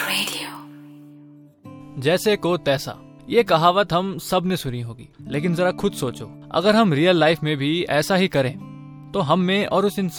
जैसे को तैसा, ये कहावत हम सब ने सुनी होगी, लेकिन जरा खुद सोचो, अगर हम रियल लाइफ में भी ऐसा ही करें तो हम में और उस